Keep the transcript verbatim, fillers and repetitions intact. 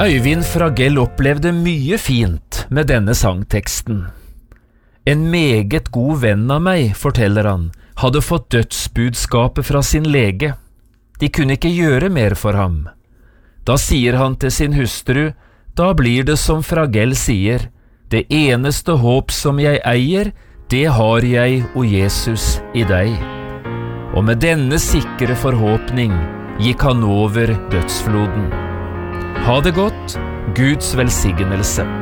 Øyvind Fragell opplevde mye fint med denne sangteksten. En meget god venn av meg, forteller han, hadde fått dødsbudskapet fra sin lege. De kunne ikke gjøre mer for ham. Da sier han til sin hustru, da blir det som Fragell sier, det eneste håp som jeg eier, det har jeg, o Jesus, i deg. Og med denne sikre forhåpning gikk han over dødsfloden. Ha det godt, Guds velsignelse.